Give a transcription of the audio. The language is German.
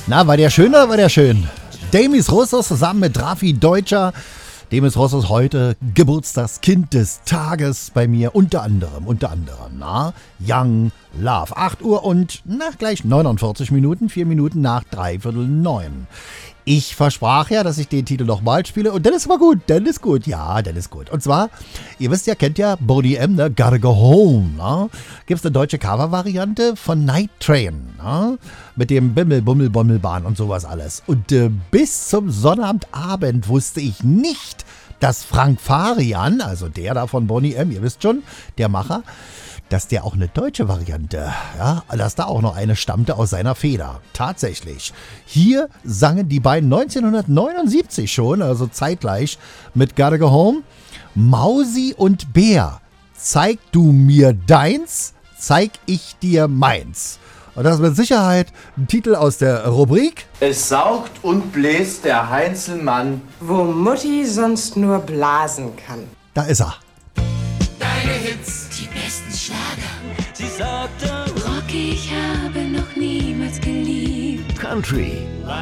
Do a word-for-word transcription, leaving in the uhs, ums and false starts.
Na, war der schön oder war der schön? Demis Roussos zusammen mit Raffi Deutscher. Demis Roussos heute Geburtstagskind des Tages bei mir. Unter anderem, unter anderem, na, Young Love. acht Uhr und, na, gleich neunundvierzig Minuten, vier Minuten nach dreiviertel neun. Ich versprach ja, dass ich den Titel nochmal spiele und dann ist aber gut, dann ist gut, ja, dann ist gut. Und zwar, ihr wisst ja, kennt ja Boney M, ne? Gotta Go Home, ne? Gibt's eine deutsche Cover-Variante von Night Train, ne? Mit dem Bimmel, Bummel, Bommelbahn und sowas alles. Und äh, bis zum Sonnabendabend wusste ich nicht, dass Frank Farian, also der da von Boney M, ihr wisst schon, der Macher, dass der auch eine deutsche Variante, ja, dass da auch noch eine stammte aus seiner Feder. Tatsächlich. Hier sangen die beiden neunzehnhundertneunundsiebzig schon, also zeitgleich mit Gotta Go Home, Mausi und Bär. Zeig du mir deins, zeig ich dir meins. Und das ist mit Sicherheit ein Titel aus der Rubrik Es saugt und bläst der Heinzelmann, wo Mutti sonst nur blasen kann. Da ist er. Deine Hits, die besten Schlager. Sie sagte, Rocky, ich habe noch niemals geliebt. Country.